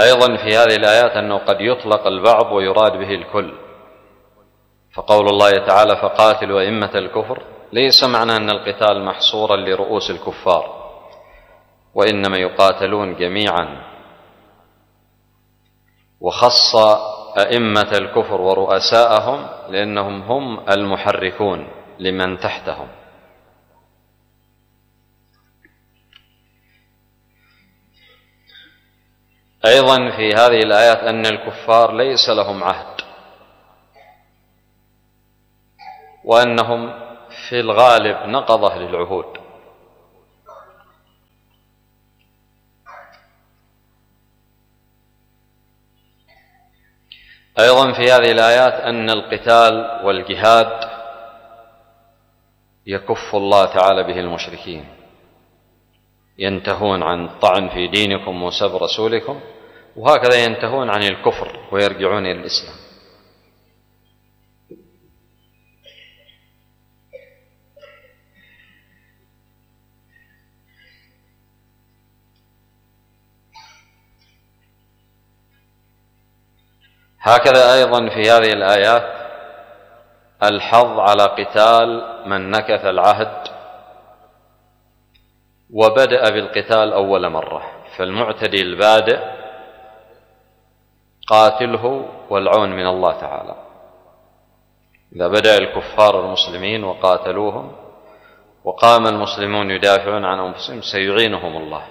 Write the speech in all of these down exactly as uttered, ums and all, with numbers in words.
أيضا في هذه الآيات أنه قد يطلق البعض ويراد به الكل، فقول الله تعالى فقاتلوا أئمة الكفر ليس معنى أن القتال محصورا لرؤوس الكفار، وإنما يقاتلون جميعا، وخص أئمة الكفر ورؤساءهم لأنهم هم المحركون لمن تحتهم. أيضا في هذه الآيات أن الكفار ليس لهم عهد، وأنهم في الغالب نقضة للعهود. أيضا في هذه الآيات أن القتال والجهاد يكف الله تعالى به المشركين، ينتهون عن الطعن في دينكم وسب رسولكم، وهكذا ينتهون عن الكفر ويرجعون إلى الإسلام. هكذا أيضا في هذه الآيات الحظ على قتال من نكث العهد وبدأ بالقتال أول مرة، فالمعتدي البادئ قاتله والعون من الله تعالى. إذا بدأ الكفار المسلمين وقاتلوهم وقام المسلمون يدافعون عن أنفسهم سيعينهم الله.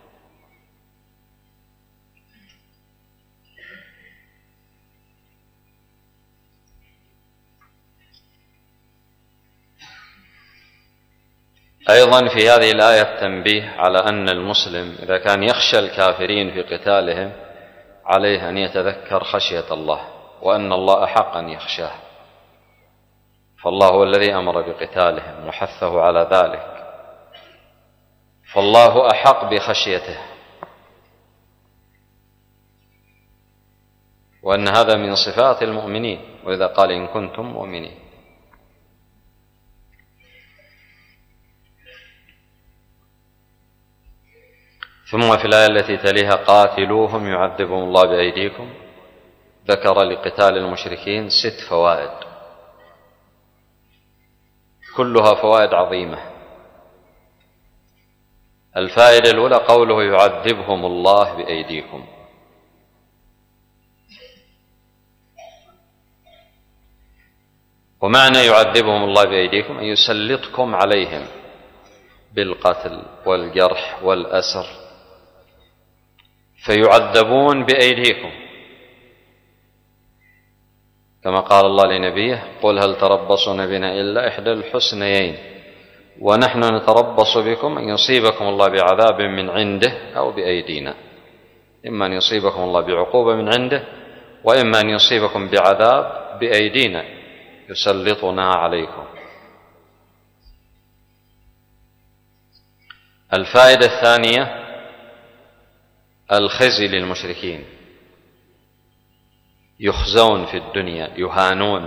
أيضا في هذه الآية التنبيه على أن المسلم إذا كان يخشى الكافرين في قتالهم عليه أن يتذكر خشية الله، وأن الله أحق أن يخشاه، فالله هو الذي أمر بقتالهم وحثه على ذلك، فالله أحق بخشيته، وأن هذا من صفات المؤمنين، وإذا قال إن كنتم مؤمنين. ثم في الآية التي تليها قاتلوهم يعذبهم الله بأيديكم، ذكر لقتال المشركين ست فوائد كلها فوائد عظيمة. الفائدة الأولى قوله يعذبهم الله بأيديكم، ومعنى يعذبهم الله بأيديكم أن يسلطكم عليهم بالقتل والجرح والأسر، فيعذبون بأيديكم، كما قال الله لنبيه قل هل تربصون بنا إلا إحدى الحسنيين ونحن نتربص بكم أن يصيبكم الله بعذاب من عنده أو بأيدينا، إما أن يصيبكم الله بعقوبة من عنده، وإما أن يصيبكم بعذاب بأيدينا يسلطنا عليكم. الفائدة الثانية الخزي للمشركين، يخزون في الدنيا، يهانون،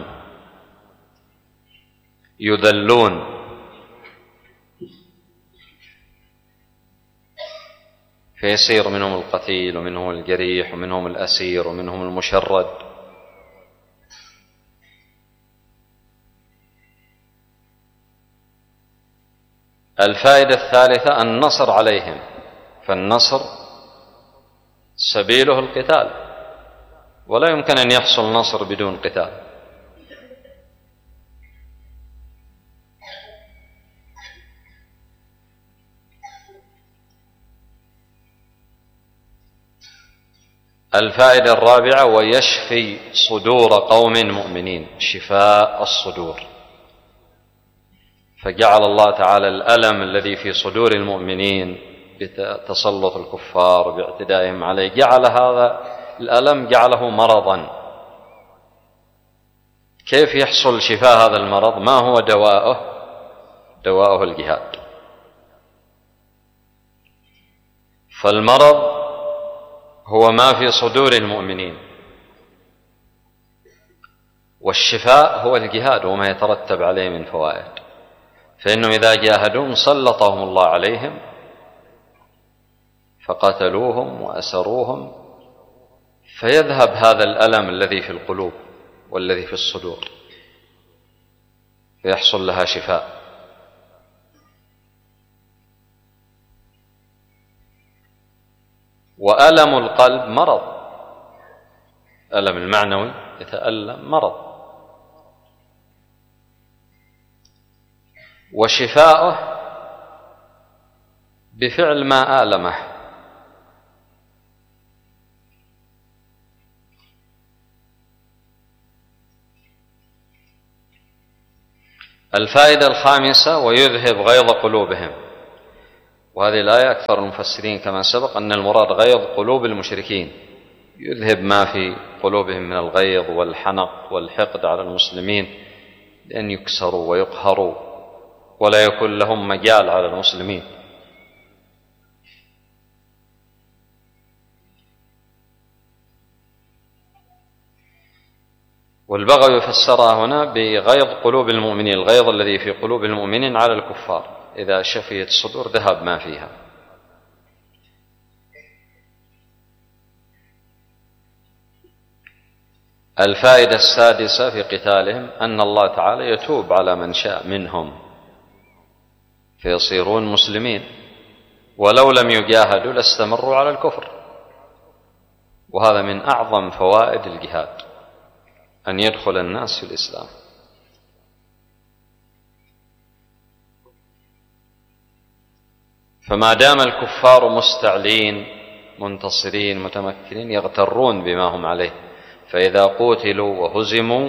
يذلون، فيصير منهم القتيل ومنهم الجريح ومنهم الأسير ومنهم المشرد. الفائدة الثالثة النصر عليهم، فالنصر سبيله القتال، ولا يمكن أن يحصل نصر بدون قتال. الفائدة الرابعة ويشفي صدور قوم مؤمنين، شفاء الصدور، فجعل الله تعالى الألم الذي في صدور المؤمنين بتسلط الكفار باعتدائهم عليه، جعل هذا الألم جعله مرضا. كيف يحصل شفاء هذا المرض؟ ما هو دواؤه؟ دواؤه الجهاد. فالمرض هو ما في صدور المؤمنين، والشفاء هو الجهاد وما يترتب عليه من فوائد، فإنهم إذا جاهدوهم سلطهم الله عليهم فقتلوهم وأسروهم فيذهب هذا الألم الذي في القلوب والذي في الصدور، فيحصل لها شفاء. وألم القلب مرض، ألم المعنوي يتألم مرض، وشفاؤه بفعل ما آلمه. الفائدة الخامسة: ويذهب غيظ قلوبهم. وهذه الآية أكثر المفسرين كما سبق أن المراد غيظ قلوب المشركين، يذهب ما في قلوبهم من الغيظ والحنق والحقد على المسلمين، لأن يكسروا ويقهروا ولا يكون لهم مجال على المسلمين. والبغوي يفسرها هنا بغيظ قلوب المؤمنين، الغيظ الذي في قلوب المؤمنين على الكفار، إذا شفيت الصدور ذهب ما فيها. الفائدة السادسة في قتالهم أن الله تعالى يتوب على من شاء منهم فيصيرون مسلمين، ولو لم يجاهدوا لاستمروا على الكفر. وهذا من أعظم فوائد الجهاد، أن يدخل الناس في الإسلام. فما دام الكفار مستعلين منتصرين متمكنين يغترون بما هم عليه، فإذا قوتلوا وهزموا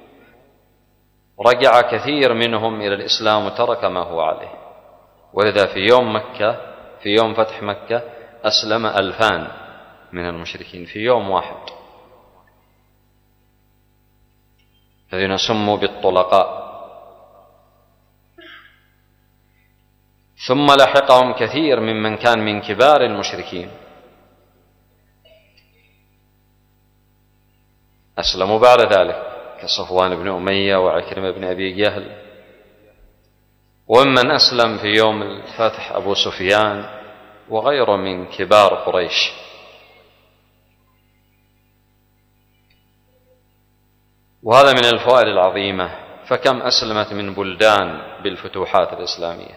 رجع كثير منهم إلى الإسلام وترك ما هو عليه. ولذا في يوم مكة في يوم فتح مكة أسلم ألفان من المشركين في يوم واحد، الذين سموا بالطلقاء. ثم لحقهم كثير ممن كان من كبار المشركين أسلموا بعد ذلك، كصفوان بن أمية وعكرمة بن أبي جهل، ومن أسلم في يوم الفتح أبو سفيان وغيره من كبار قريش. وهذا من الفوائد العظيمة. فكم أسلمت من بلدان بالفتوحات الإسلامية،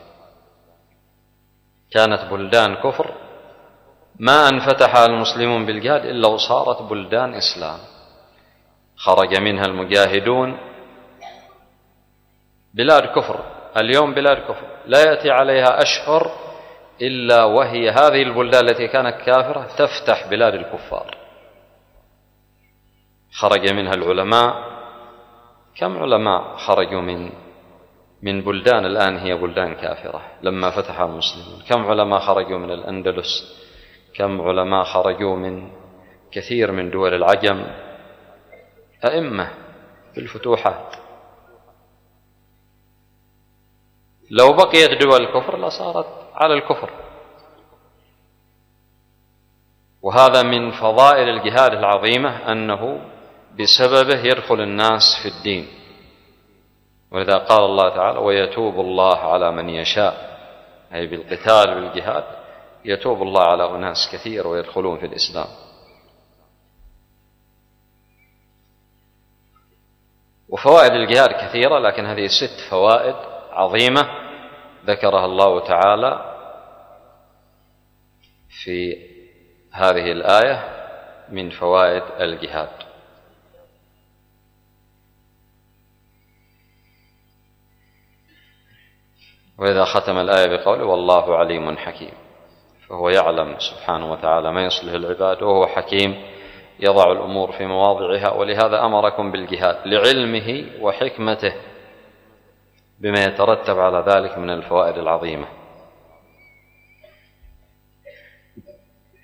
كانت بلدان كفر ما انفتحها المسلمون بالجهاد إلا وصارت بلدان إسلام، خرج منها المجاهدون. بلاد كفر اليوم بلاد كفر لا يأتي عليها أشهر إلا وهي هذه البلدان التي كانت كافرة تفتح بلاد الكفار. خرج منها العلماء، كم علماء خرجوا من من بلدان الآن هي بلدان كافرة لما فتح المسلمون. كم علماء خرجوا من الأندلس، كم علماء خرجوا من كثير من دول العجم، أئمة بالفتوحات. لو بقيت دول الكفر لصارت على الكفر. وهذا من فضائل الجهاد العظيمة أنه بسببه يدخل الناس في الدين. ولذا قال الله تعالى: ويتوب الله على من يشاء، أي بالقتال بالجهاد يتوب الله على أناس كثير ويدخلون في الإسلام. وفوائد الجهاد كثيرة، لكن هذه ست فوائد عظيمة ذكرها الله تعالى في هذه الآية من فوائد الجهاد. وإذا ختم الآية بقوله: والله عليم حكيم، فهو يعلم سبحانه وتعالى ما يصلح العباد، وهو حكيم يضع الأمور في مواضعها. ولهذا أمركم بالجهاد لعلمه وحكمته بما يترتب على ذلك من الفوائد العظيمة.